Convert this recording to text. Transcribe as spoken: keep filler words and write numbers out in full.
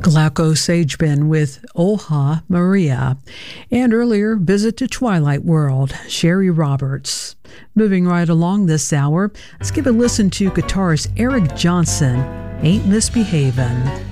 Glauco Sagebin with Oha Maria, and earlier, Visit to Twilight World, Sherry Roberts. Moving right along this hour, let's give a listen to guitarist Eric Johnson, Ain't Misbehavin'.